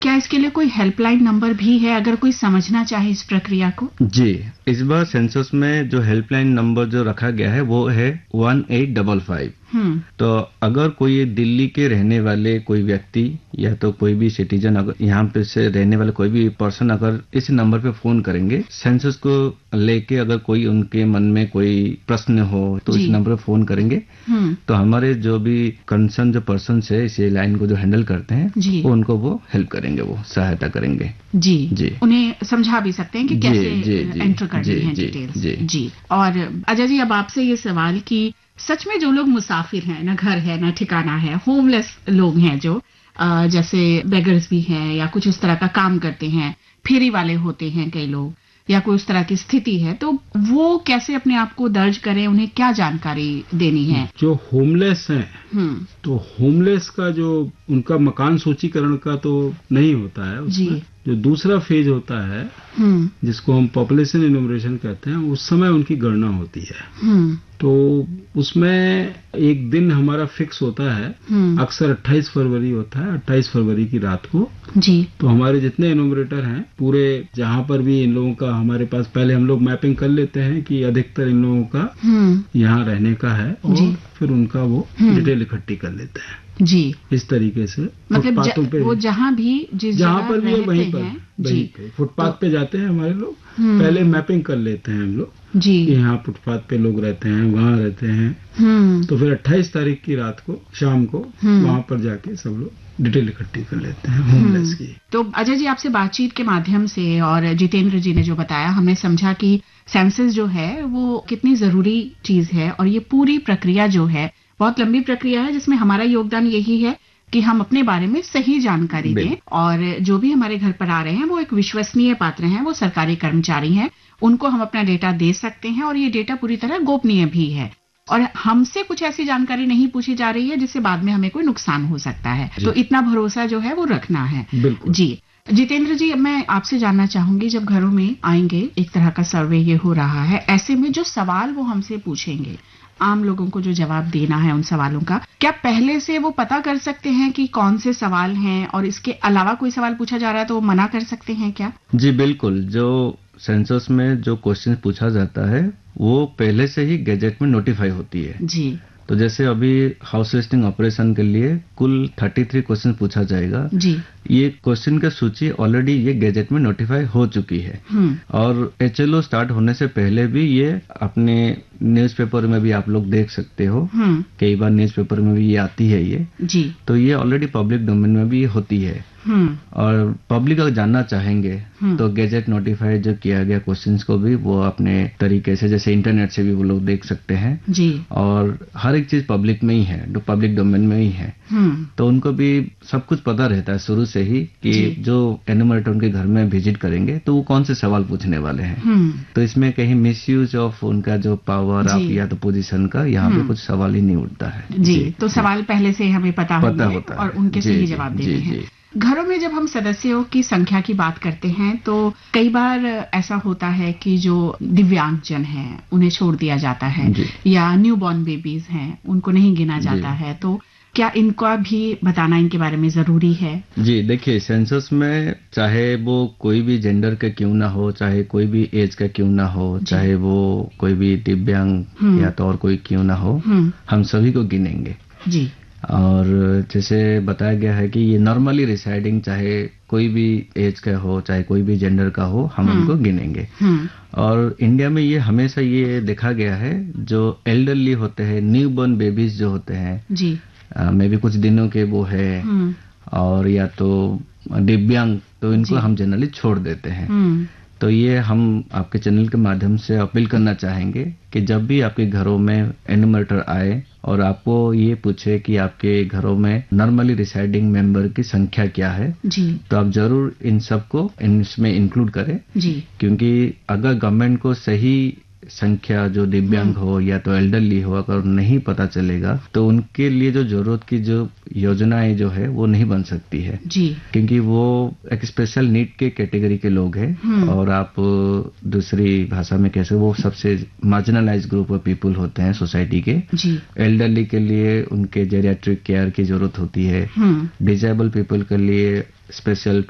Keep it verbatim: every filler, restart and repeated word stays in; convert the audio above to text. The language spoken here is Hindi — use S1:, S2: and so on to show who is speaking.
S1: क्या इसके लिए कोई हेल्पलाइन नंबर भी है अगर कोई समझना चाहे इस प्रक्रिया को?
S2: जी, इस बार सेंसस में जो हेल्पलाइन नंबर जो रखा गया है वो है वन एट फाइव फाइव।
S1: हम्म
S2: तो अगर कोई दिल्ली के रहने वाले कोई व्यक्ति या तो कोई भी सिटीजन अगर यहाँ पे से रहने वाले कोई भी पर्सन अगर इस नंबर पे फोन करेंगे सेंसस को लेके, अगर कोई उनके मन में कोई प्रश्न हो तो इस नंबर पे फोन करेंगे
S1: हम्म
S2: तो हमारे जो भी कंसर्न जो पर्सन है इस लाइन को जो हैंडल करते हैं
S1: जी
S2: वो उनको वो हेल्प करेंगे, वो सहायता करेंगे।
S1: जी
S2: जी
S1: उन्हें समझा भी सकते हैं कि
S2: जी,
S1: कैसे
S2: जी, जी,
S1: एंटर करनी
S2: जी,
S1: है
S2: जी,
S1: डिटेल्स।
S2: जी।
S1: जी और अजय जी अब आपसे ये सवाल कि सच में जो लोग मुसाफिर हैं, ना घर है ना ठिकाना है, होमलेस लोग हैं जो अ, जैसे बेगर्स भी हैं या कुछ उस तरह का काम करते हैं, फेरी वाले होते हैं कई लोग, या कोई उस तरह की स्थिति है, तो वो कैसे अपने आप को दर्ज करें, उन्हें क्या जानकारी देनी है?
S3: जो होमलेस हैं
S1: हम्म
S3: तो होमलेस का जो उनका मकान सूचीकरण का तो नहीं होता है उसमें।
S1: जी।
S3: जो दूसरा फेज होता है
S1: हम्म
S3: जिसको हम पॉपुलेशन इन्यूमरेशन कहते हैं, उस समय उनकी गणना होती है।
S1: हम्म
S3: तो उसमें एक दिन हमारा फिक्स होता है,
S1: हम्म
S3: अक्सर अट्ठाईस फरवरी होता है, अट्ठाईस फरवरी की रात को।
S1: जी
S3: तो हमारे जितने इन्यूमरेटर हैं पूरे, जहाँ पर भी इन लोगों का हमारे पास, पहले हम लोग मैपिंग कर लेते हैं कि अधिकतर इन लोगों का
S1: हम्म
S3: यहाँ रहने का है और
S1: जी।
S3: फिर उनका वो
S1: हम्म।
S3: डिटेल इकट्ठी कर लेते हैं
S1: जी
S3: इस तरीके से।
S1: मतलब
S3: फुटपाथों
S1: ज,
S3: पे
S1: वो जहाँ भी जिस
S3: जहाँ
S1: जगह
S3: पर भी है
S1: रहते
S3: वहीं पर
S1: हैं
S3: वहीं
S1: जी
S3: पे फुटपाथ पे जाते हैं हमारे लोग।
S1: हम्म।
S3: पहले मैपिंग कर लेते हैं हम लोग
S1: जी
S3: कि यहाँ फुटपाथ पे लोग रहते हैं, वहाँ रहते हैं।
S1: हम्म
S3: तो फिर अट्ठाईस तारीख की रात को शाम को
S1: हम्म।
S3: वहाँ पर जाके सब लोग डिटेल इकट्ठी कर लेते हैं होमलेस की।
S1: तो अजय जी आपसे बातचीत के माध्यम से और जितेंद्र जी ने जो बताया, हमने समझा कि सेंसस जो है वो कितनी जरूरी चीज है और ये पूरी प्रक्रिया जो है बहुत लंबी प्रक्रिया है जिसमें हमारा योगदान यही है कि हम अपने बारे में सही जानकारी दें और जो भी हमारे घर पर आ रहे हैं वो एक विश्वसनीय पात्र हैं, वो सरकारी कर्मचारी हैं, उनको हम अपना डेटा दे सकते हैं और ये डेटा पूरी तरह गोपनीय भी है और हमसे कुछ ऐसी जानकारी नहीं पूछी जा रही है जिससे बाद में हमें कोई नुकसान हो सकता है। तो इतना भरोसा जो है वो रखना है।
S3: बिल्कुल
S1: जी जितेंद्र जी, मैं आपसे जानना चाहूंगी, जब घरों में आएंगे एक तरह का सर्वे ये हो रहा है, ऐसे में जो सवाल वो हमसे पूछेंगे, आम लोगों को जो जवाब देना है उन सवालों का, क्या पहले से वो पता कर सकते हैं कि कौन से सवाल हैं और इसके अलावा कोई सवाल पूछा जा रहा है तो वो मना कर सकते हैं क्या?
S2: जी बिल्कुल, जो सेंसस में जो क्वेश्चन पूछा जाता है वो पहले से ही गैजेट में नोटिफाई होती है।
S1: जी
S2: तो जैसे अभी हाउस लिस्टिंग ऑपरेशन के लिए कुल तैंतीस क्वेश्चन पूछा जाएगा।
S1: जी
S2: ये क्वेश्चन की सूची ऑलरेडी ये गैजेट में नोटिफाई हो चुकी है और एचएलओ स्टार्ट होने से पहले भी ये अपने न्यूज़पेपर में भी आप लोग देख सकते हो, कई बार न्यूज़पेपर में भी ये आती है ये
S1: जी
S2: तो ये ऑलरेडी पब्लिक डोमेन में भी होती है। और पब्लिक अगर जानना चाहेंगे तो गैजेट नोटिफाई जो किया गया क्वेश्चंस को भी वो अपने तरीके से, जैसे इंटरनेट से भी वो लोग देख सकते हैं
S1: जी
S2: और हर एक चीज पब्लिक में ही है, जो पब्लिक डोमेन में ही है। तो उनको भी सब कुछ पता रहता है शुरू से ही कि जो एनुमरेटर उनके घर में विजिट करेंगे तो वो कौन से सवाल पूछने वाले हैं। तो इसमें कहीं मिसयूज ऑफ उनका जो पावर आप या तो पोजीशन का यहाँ पे कुछ सवाल ही नहीं उठता है।
S1: जी, जी तो सवाल पहले से हमें पता,
S2: पता होता है
S1: और उनके सही जवाब देने हैं। घरों में जब हम सदस्यों की संख्या की बात करते हैं तो कई बार ऐसा होता है कि जो दिव्यांगजन हैं उन्हें छोड़ दिया जाता है या न्यूबॉर्न बेबीज हैं उनको नहीं गिना जाता है, तो क्या इनका भी बताना इनके बारे में जरूरी है?
S2: जी देखिए, सेंसस में चाहे वो कोई भी जेंडर का क्यों ना हो, चाहे कोई भी एज का क्यों ना हो, चाहे वो कोई भी दिव्यांग या तो और कोई क्यों ना हो, हम सभी को गिनेंगे।
S1: जी
S2: और जैसे बताया गया है कि ये नॉर्मली रिसाइडिंग चाहे कोई भी एज का हो चाहे कोई भी जेंडर का हो, हम उनको गिनेंगे। और इंडिया में ये हमेशा ये देखा गया है जो एल्डरली होते हैं, न्यूबॉर्न बेबीज जो होते हैं,
S1: जी
S2: मे भी कुछ दिनों के वो है और या तो दिव्यांग, तो इनको हम जनरली छोड़ देते हैं। तो ये हम आपके चैनल के माध्यम से अपील करना चाहेंगे कि जब भी आपके घरों में एनुमरेटर आए और आपको ये पूछे कि आपके घरों में नॉर्मली रिसाइडिंग मेंबर की संख्या क्या है,
S1: जी
S2: तो आप जरूर इन सबको इसमें इंक्लूड करें।
S1: जी
S2: क्योंकि अगर गवर्नमेंट को सही संख्या जो दिव्यांग हो या तो एल्डरली हो अगर नहीं पता चलेगा तो उनके लिए जो जरूरत की जो योजनाएं जो है वो नहीं बन सकती है।
S1: जी
S2: क्योंकि वो एक स्पेशल नीड के कैटेगरी के लोग हैं और आप दूसरी भाषा में कैसे वो सबसे मार्जिनलाइज ग्रुप ऑफ पीपल होते हैं सोसाइटी के।
S1: जी
S2: एल्डरली के लिए उनके जेरियाट्रिक केयर की जरूरत होती है, डिसेबल पीपल के लिए स्पेशल